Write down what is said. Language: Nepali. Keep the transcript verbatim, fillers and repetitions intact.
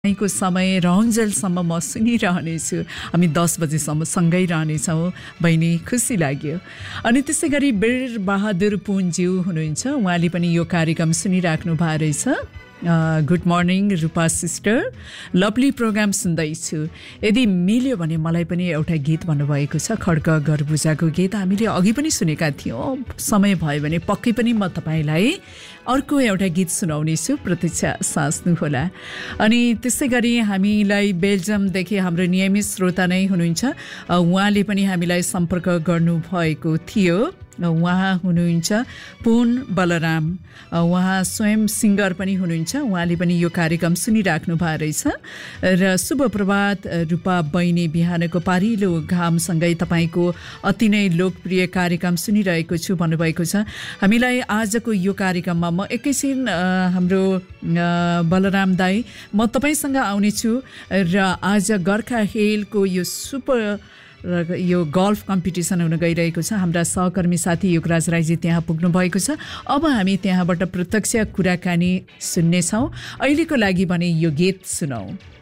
को समय रहन्जेलसम्म म सुनिरहनेछु। हामी दस बजेसम्म सँगै रहनेछौँ। बहिनी खुसी लाग्यो। अनि त्यसै गरी वीर बहादुर पुनज्यू हुनुहुन्छ, उहाँले पनि यो कार्यक्रम सुनिराख्नु भएको रहेछ। गुड मर्निङ रूपा सिस्टर, लभली प्रोग्राम सुन्दैछु। यदि मिल्यो भने मलाई पनि एउटा गीत भन्नुभएको छ, खड्ग गरबुजाको गीत हामीले अघि पनि सुनेका थियौँ। समय भयो भने पक्कै पनि म तपाईँलाई अर्को एउटा गीत सुनाउने छु, प्रतीक्षा साच्नुहोला। अनि त्यसै गरी हामीलाई बेल्जियमदेखि हाम्रो नियमित श्रोता नै हुनुहुन्छ, उहाँले पनि हामीलाई सम्पर्क गर्नुभएको थियो। उहाँ हुनुहुन्छ पुन बलराम, उहाँ स्वयं सिङ्गर पनि हुनुहुन्छ। उहाँले पनि यो कार्यक्रम सुनिराख्नु भएको रहेछ। र शुभ प्रभात रूपा बहिनी, बिहानको पारिलो घामसँगै तपाईँको अति नै लोकप्रिय कार्यक्रम सुनिरहेको छु भन्नुभएको छ। हामीलाई आजको यो कार्यक्रममा म एकैछिन हाम्रो बलराम दाई, म तपाईँसँग आउनेछु र आज गोर्खा हेलको यो सुपर र यो गल्फ कम्पिटिसन हुन गइरहेको छ। हाम्रा सहकर्मी साथी युगराज राईजी त्यहाँ पुग्नु भएको छ। अब हामी त्यहाँबाट प्रत्यक्ष कुराकानी सुन्नेछौँ। अहिलेको लागि भने यो गीत सुनौँ।